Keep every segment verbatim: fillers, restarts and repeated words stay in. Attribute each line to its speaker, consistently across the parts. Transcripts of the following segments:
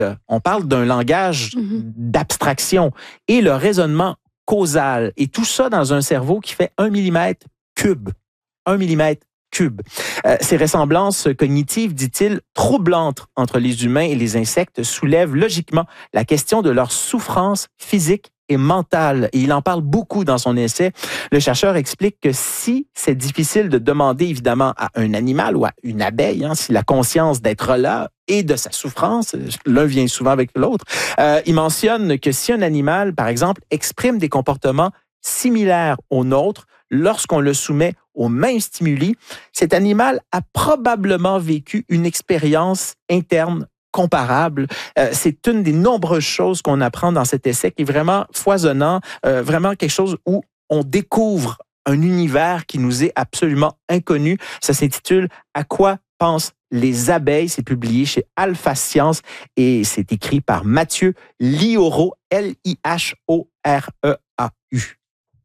Speaker 1: On parle d'un langage mm-hmm. d'abstraction et le raisonnement causal. Et tout ça dans un cerveau qui fait un millimètre cube. Un millimètre cube. Euh, ces ressemblances cognitives, dit-il, troublantes entre les humains et les insectes soulèvent logiquement la question de leur souffrance physique et mentale. Et il en parle beaucoup dans son essai. Le chercheur explique que si c'est difficile de demander évidemment à un animal ou à une abeille, hein, si la conscience d'être là et de sa souffrance, l'un vient souvent avec l'autre, euh, il mentionne que si un animal, par exemple, exprime des comportements similaires aux nôtres, lorsqu'on le soumet aux mêmes stimuli, cet animal a probablement vécu une expérience interne comparable. Euh, c'est une des nombreuses choses qu'on apprend dans cet essai qui est vraiment foisonnant, euh, vraiment quelque chose où on découvre un univers qui nous est absolument inconnu. Ça s'intitule « À quoi pensent les abeilles ?» C'est publié chez Alpha Science et c'est écrit par Mathieu Lihoreau, L I H O R E A U.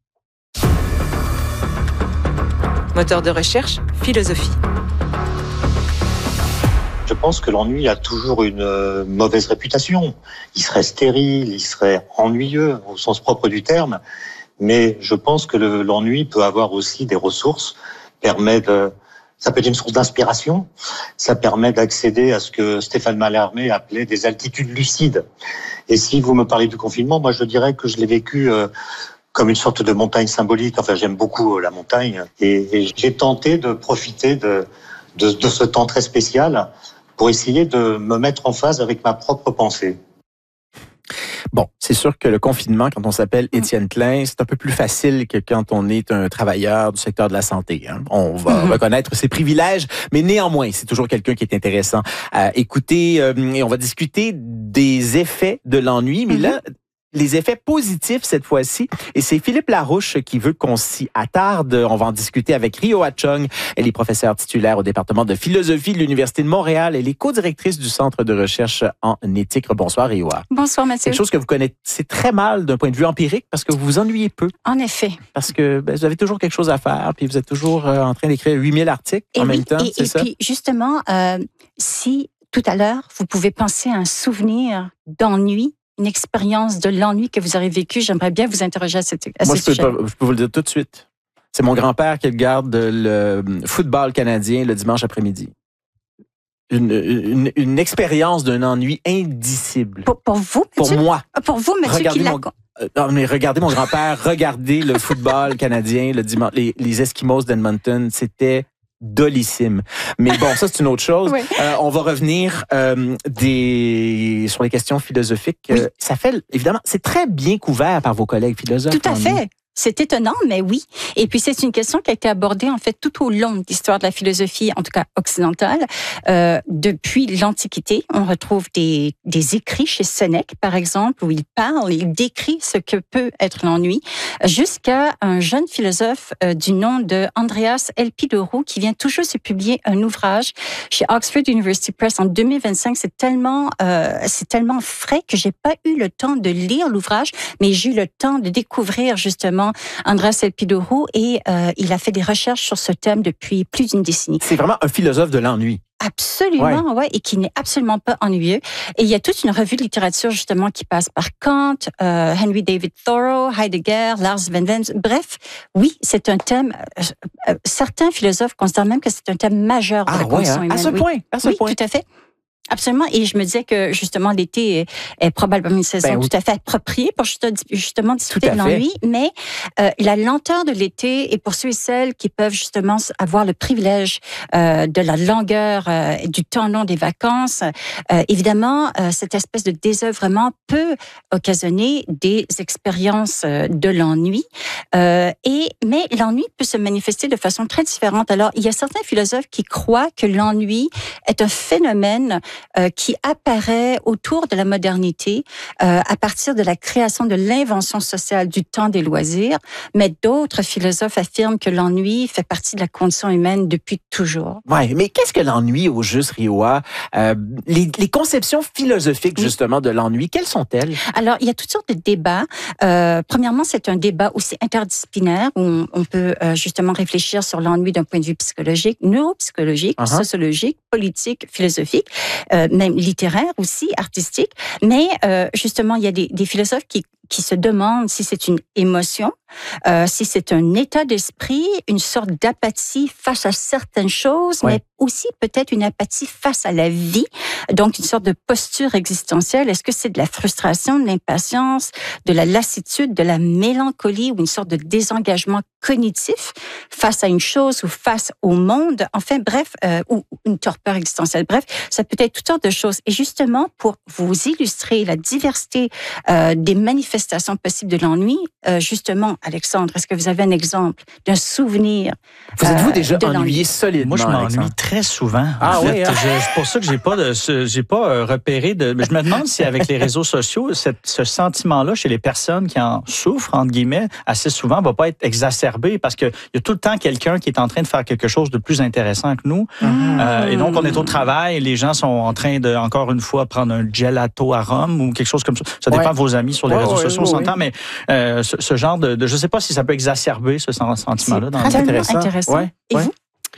Speaker 2: Moteur de recherche, philosophie.
Speaker 3: Je pense que l'ennui a toujours une euh, mauvaise réputation. Il serait stérile, il serait ennuyeux au sens propre du terme. Mais je pense que le, l'ennui peut avoir aussi des ressources, permet de, ça peut être une source d'inspiration, ça permet d'accéder à ce que Stéphane Mallarmé appelait des altitudes lucides. Et si vous me parlez du confinement, moi je dirais que je l'ai vécu euh, comme une sorte de montagne symbolique. Enfin, j'aime beaucoup la montagne. Et, et j'ai tenté de profiter de, de, de ce temps très spécial pour essayer de me mettre en phase avec ma propre pensée.
Speaker 1: Bon, c'est sûr que le confinement, quand on s'appelle Étienne Klein, c'est un peu plus facile que quand on est un travailleur du secteur de la santé. Hein. On va mm-hmm. reconnaître ses privilèges, mais néanmoins, c'est toujours quelqu'un qui est intéressant à écouter. Euh, et on va discuter des effets de l'ennui, mais mm-hmm. là, les effets positifs cette fois-ci. Et c'est Philippe Larouche qui veut qu'on s'y attarde. On va en discuter avec Rioa Chung. Elle est professeure titulaire au département de philosophie de l'Université de Montréal. Elle est co-directrice du Centre de recherche en éthique. Bonsoir, Rioa.
Speaker 4: Bonsoir, Mathieu.
Speaker 1: Quelque chose que vous connaissez très mal d'un point de vue empirique parce que vous vous ennuyez peu.
Speaker 4: En effet.
Speaker 1: Parce que ben, vous avez toujours quelque chose à faire puis vous êtes toujours euh, en train d'écrire huit mille articles
Speaker 4: et
Speaker 1: en
Speaker 4: oui,
Speaker 1: même temps,
Speaker 4: et,
Speaker 1: c'est
Speaker 4: et
Speaker 1: ça?
Speaker 4: Et puis, justement, euh, si tout à l'heure, vous pouvez penser à un souvenir d'ennui, une expérience de l'ennui que vous avez vécu, j'aimerais bien vous interroger à, cette, à
Speaker 1: Moi,
Speaker 4: ce
Speaker 1: je peux
Speaker 4: sujet.
Speaker 1: Pas, je peux vous le dire tout de suite. C'est mon grand-père qui regarde le football canadien le dimanche après-midi. Une, une, une expérience d'un ennui indicible.
Speaker 4: Pour, pour vous,
Speaker 1: Pour
Speaker 4: Mathieu?
Speaker 1: moi.
Speaker 4: Pour vous, Mathieu,
Speaker 1: regardez
Speaker 4: qui l'a...
Speaker 1: Mon, euh, non, mais regardez mon grand-père, regardez le football canadien le dimanche, les, les Eskimos d'Edmonton, c'était dolissime. Mais bon, ça, c'est une autre chose. Oui. Euh, on va revenir euh, des, sur les questions philosophiques. Oui. Euh, ça fait, évidemment, c'est très bien couvert par vos collègues philosophes.
Speaker 4: Tout à fait. C'est étonnant, mais oui. Et puis, c'est une question qui a été abordée, en fait, tout au long de l'histoire de la philosophie, en tout cas occidentale. Euh, depuis l'Antiquité, on retrouve des, des écrits chez Sénèque, par exemple, où il parle, il décrit ce que peut être l'ennui, jusqu'à un jeune philosophe euh, du nom de Andreas Elpidopoulos, qui vient tout juste de publier un ouvrage chez Oxford University Press en deux mille vingt-cinq. C'est tellement, euh, c'est tellement frais que j'ai pas eu le temps de lire l'ouvrage, mais j'ai eu le temps de découvrir, justement, Andreas Elpidopoulos, et euh, il a fait des recherches sur ce thème depuis plus d'une décennie.
Speaker 1: C'est vraiment un philosophe de l'ennui.
Speaker 4: Absolument, ouais. ouais, et qui n'est absolument pas ennuyeux. Et il y a toute une revue de littérature, justement, qui passe par Kant, euh, Henry David Thoreau, Heidegger, Lars von Wenzel. Bref, oui, c'est un thème, euh, euh, certains philosophes considèrent même que c'est un thème majeur de
Speaker 1: ah,
Speaker 4: la
Speaker 1: ouais,
Speaker 4: condition
Speaker 1: hein?
Speaker 4: humaine.
Speaker 1: À ce
Speaker 4: oui.
Speaker 1: point, à ce
Speaker 4: oui,
Speaker 1: point.
Speaker 4: tout à fait. Absolument. Et je me disais que, justement, l'été est, est probablement une saison ben oui. tout à fait appropriée pour justement discuter de l'ennui. Mais euh, la lenteur de l'été, et pour ceux et celles qui peuvent justement avoir le privilège euh, de la longueur euh, du temps long des vacances, euh, évidemment, euh, cette espèce de désœuvrement peut occasionner des expériences euh, de l'ennui. Euh, et mais l'ennui peut se manifester de façon très différente. Alors, il y a certains philosophes qui croient que l'ennui est un phénomène Euh, qui apparaît autour de la modernité euh, à partir de la création de l'invention sociale du temps des loisirs, mais d'autres philosophes affirment que l'ennui fait partie de la condition humaine depuis toujours.
Speaker 1: Oui, mais qu'est-ce que l'ennui au juste, Rioa? Euh, les, les conceptions philosophiques, justement, de l'ennui, quelles sont-elles?
Speaker 4: Alors, il y a toutes sortes de débats. Euh, premièrement, c'est un débat aussi interdisciplinaire où on, on peut euh, justement réfléchir sur l'ennui d'un point de vue psychologique, neuropsychologique, uh-huh. sociologique, politique, philosophique. euh, même littéraire aussi, artistique. Mais euh, justement, il y a des, des philosophes qui qui se demandent si c'est une émotion, euh, si c'est un état d'esprit, une sorte d'apathie face à certaines choses, ouais. mais aussi peut-être une apathie face à la vie, donc une sorte de posture existentielle. Est-ce que c'est de la frustration, de l'impatience, de la lassitude, de la mélancolie ou une sorte de désengagement cognitif face à une chose ou face au monde? Enfin, bref, euh, ou une torpeur existentielle. Bref, ça peut être toutes sortes de choses. Et justement, pour vous illustrer la diversité euh, des manifestations possibles de l'ennui, euh, justement, Alexandre, est-ce que vous avez un exemple d'un souvenir?
Speaker 1: Vous êtes-vous
Speaker 4: euh,
Speaker 1: déjà ennuyé solidement?
Speaker 5: Moi, je m'ennuie
Speaker 1: Alexandre.
Speaker 5: très souvent.
Speaker 1: Ah
Speaker 5: en
Speaker 1: oui,
Speaker 5: fait,
Speaker 1: hein?
Speaker 5: je, c'est pour ça que j'ai pas de, ce, j'ai pas euh, repéré de. Je me demande si avec les réseaux sociaux, cette, ce sentiment-là chez les personnes qui en souffrent entre guillemets assez souvent va pas être exacerbé parce que il y a tout le temps quelqu'un qui est en train de faire quelque chose de plus intéressant que nous. Mmh. Euh, et donc on est au travail, les gens sont en train de encore une fois prendre un gelato à Rome ou quelque chose comme ça. Ça dépend ouais. de vos amis sur les ouais, réseaux ouais, sociaux, ouais, on s'entend, ouais. mais euh, ce, ce genre de, de, je sais pas si ça peut exacerber ce sentiment-là.
Speaker 4: C'est très intéressant. intéressant.
Speaker 1: Ouais,
Speaker 4: Et
Speaker 1: ouais.
Speaker 4: vous?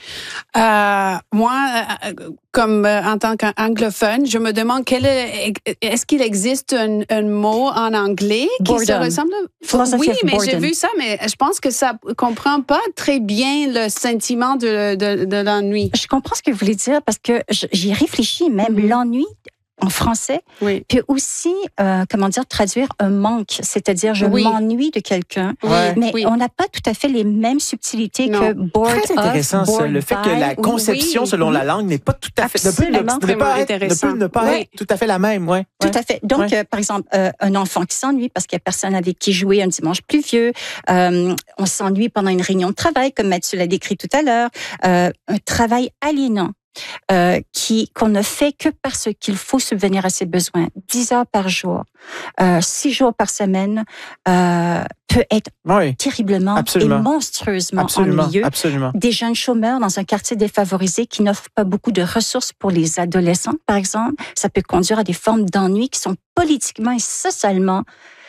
Speaker 6: Euh, moi, euh, comme euh, en tant qu'anglophone, je me demande quel est, est-ce qu'il existe un, un mot en anglais qui boredom. se ressemble? Oui, mais boredom. J'ai vu ça, mais je pense que ça comprend pas très bien le sentiment de, de, de l'ennui.
Speaker 4: Je comprends ce que vous voulez dire parce que j'y réfléchis, même mm-hmm. l'ennui en français oui. peut aussi, euh, comment dire, traduire un manque, c'est-à-dire je oui. m'ennuie de quelqu'un, oui. mais oui. on n'a pas tout à fait les mêmes subtilités non. que bored
Speaker 1: Très intéressant,
Speaker 4: of,
Speaker 1: ça, le fait que la conception selon oui. la langue n'est pas tout à fait, ne peut, ne, ne pas être, ne peut ne pas oui. être tout à fait la même, ouais.
Speaker 4: Tout
Speaker 1: ouais.
Speaker 4: à fait. Donc, ouais. euh, par exemple, euh, un enfant qui s'ennuie parce qu'il n'y a personne avec qui jouer un dimanche pluvieux, euh, on s'ennuie pendant une réunion de travail, comme Mathieu l'a décrit tout à l'heure, euh, un travail aliénant. Euh, qui qu'on ne fait que parce qu'il faut subvenir à ses besoins, dix heures par jour, euh, six jours par semaine, euh, peut être oui, terriblement absolument. et monstrueusement
Speaker 1: absolument,
Speaker 4: ennuyeux.
Speaker 1: Absolument.
Speaker 4: Des jeunes chômeurs dans un quartier défavorisé qui n'offrent pas beaucoup de ressources pour les adolescents, par exemple, ça peut conduire à des formes d'ennui qui sont politiquement et socialement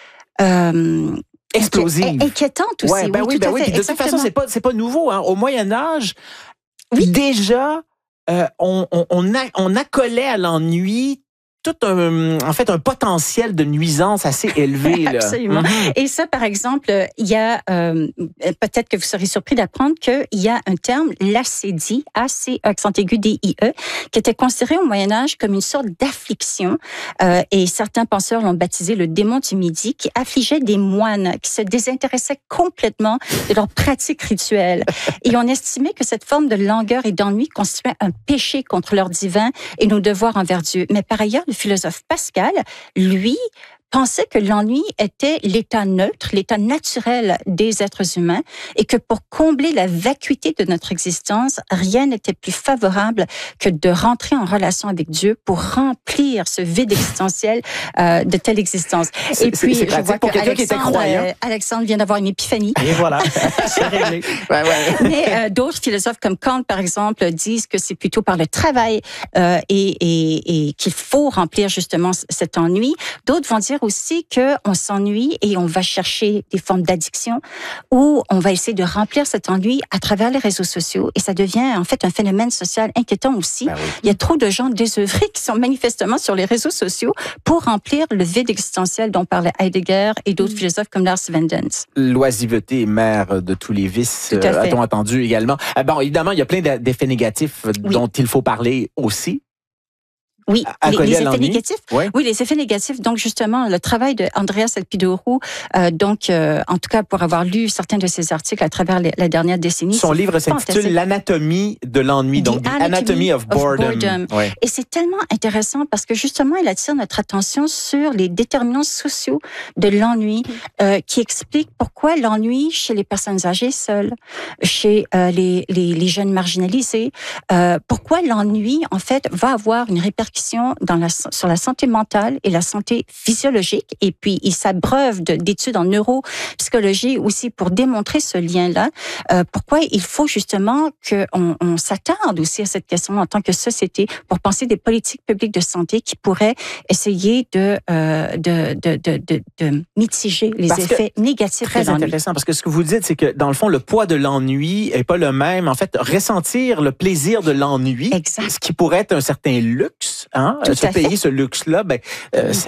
Speaker 4: euh,
Speaker 1: explosives,
Speaker 4: inquiétantes aussi.
Speaker 1: Ouais, ben oui, oui, ben oui. Puis de toute façon, c'est pas c'est pas nouveau. Hein. Au Moyen Âge, oui. déjà. Euh, on, on, on, a, on accolait à l'ennui tout un, en fait, un potentiel de nuisance assez élevé. Là.
Speaker 4: Absolument. Mm-hmm. Et ça, par exemple, il y a, euh, peut-être que vous serez surpris d'apprendre qu'il y a un terme, l'acédie, A C, accent aigu, D I E, qui était considéré au Moyen-Âge comme une sorte d'affliction. Euh, et certains penseurs l'ont baptisé le démon du midi, qui affligeait des moines, qui se désintéressaient complètement de leurs pratiques rituelles. Et on estimait que cette forme de langueur et d'ennui constituait un péché contre leur divin et nos devoirs envers Dieu. Mais par ailleurs, le philosophe Pascal, lui, pensait que l'ennui était l'état neutre, l'état naturel des êtres humains et que pour combler la vacuité de notre existence, rien n'était plus favorable que de rentrer en relation avec Dieu pour remplir ce vide existentiel euh, de telle existence.
Speaker 1: C'est,
Speaker 4: et puis,
Speaker 1: c'est, c'est
Speaker 4: je vois
Speaker 1: pour
Speaker 4: que
Speaker 1: Alexandre, qui était croyant.
Speaker 4: Euh, Alexandre vient d'avoir une épiphanie.
Speaker 5: Et voilà, c'est réglé.
Speaker 1: Ouais, ouais.
Speaker 4: Mais euh, d'autres philosophes comme Kant, par exemple, disent que c'est plutôt par le travail euh, et, et, et qu'il faut remplir justement cet ennui. D'autres vont dire aussi qu'on s'ennuie et on va chercher des formes d'addiction ou on va essayer de remplir cet ennui à travers les réseaux sociaux et ça devient en fait un phénomène social inquiétant aussi. Ben oui. Il y a trop de gens désœuvrés qui sont manifestement sur les réseaux sociaux pour remplir le vide existentiel dont parlait Heidegger et d'autres mmh. philosophes comme Lars Wendens.
Speaker 1: L'oisiveté est mère de tous les vices, euh, a-t-on entendu également. Euh, bon, évidemment, il y a plein d'effets négatifs oui. dont il faut parler aussi.
Speaker 4: Oui, les, les effets
Speaker 1: l'ennui.
Speaker 4: négatifs.
Speaker 1: Oui.
Speaker 4: oui, les effets négatifs. Donc justement, le travail de Andreas Elpidopoulos, euh, donc euh, en tout cas pour avoir lu certains de ses articles à travers les, la dernière décennie.
Speaker 1: Son livre s'intitule L'anatomie de l'ennui, donc The Anatomy of Boredom. Of boredom.
Speaker 4: Oui. Et c'est tellement intéressant parce que justement, il attire notre attention sur les déterminants sociaux de l'ennui, euh, qui expliquent pourquoi l'ennui chez les personnes âgées seules, chez euh, les, les, les jeunes marginalisés, euh, pourquoi l'ennui en fait va avoir une répercussion dans la, sur la santé mentale et la santé physiologique. Et puis, il s'abreuve de, d'études en neuropsychologie aussi pour démontrer ce lien-là. Euh, pourquoi il faut justement qu'on on s'attarde aussi à cette question en tant que société pour penser des politiques publiques de santé qui pourraient essayer de, euh, de, de, de, de, de mitiger les parce effets négatifs
Speaker 1: très
Speaker 4: de l'ennui.
Speaker 1: Très intéressant, parce que ce que vous dites, c'est que dans le fond, le poids de l'ennui est pas le même. En fait, ressentir le plaisir de l'ennui,
Speaker 4: exact.
Speaker 1: Ce qui pourrait être un certain luxe, hein,
Speaker 4: Tout
Speaker 1: se
Speaker 4: à
Speaker 1: payer
Speaker 4: fait.
Speaker 1: ce luxe-là, ben, euh,